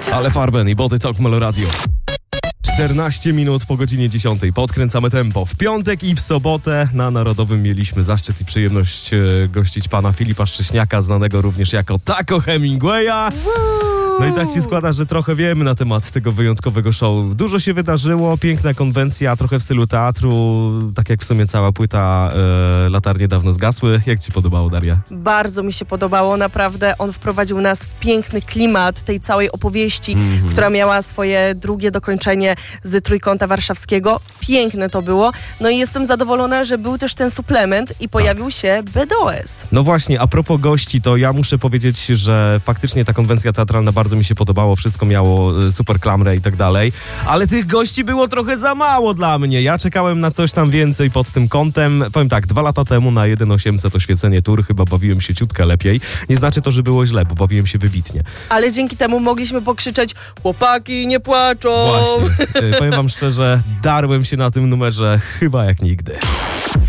Ale Farben i Boty Talk Melo Radio. 14 minut po godzinie 10. Podkręcamy tempo. W piątek i w sobotę na Narodowym mieliśmy zaszczyt i przyjemność gościć pana Filipa Szcześniaka, znanego również jako Taco Hemingwaya. No i tak się składa, że trochę wiemy na temat tego wyjątkowego show. Dużo się wydarzyło, piękna konwencja, trochę w stylu teatru, tak jak w sumie cała płyta Latarnie dawno zgasły. Jak ci podobało, Daria? Bardzo mi się podobało, naprawdę. On wprowadził nas w piękny klimat tej całej opowieści, która miała swoje drugie dokończenie z Trójkąta Warszawskiego. Piękne to było. No i jestem zadowolona, że był też ten suplement i pojawił się BDOS. No właśnie, a propos gości, to ja muszę powiedzieć, że faktycznie ta konwencja teatralna bardzo mi się podobało, wszystko miało super klamrę i tak dalej, ale tych gości było trochę za mało dla mnie. Ja czekałem na coś tam więcej pod tym kątem. Powiem tak, 2 lata temu na 1.800 Oświecenie Tour chyba bawiłem się ciutkę lepiej. Nie znaczy to, że było źle, bo bawiłem się wybitnie. Ale dzięki temu mogliśmy pokrzyczeć: chłopaki nie płaczą! Właśnie. Powiem wam szczerze, darłem się na tym numerze chyba jak nigdy.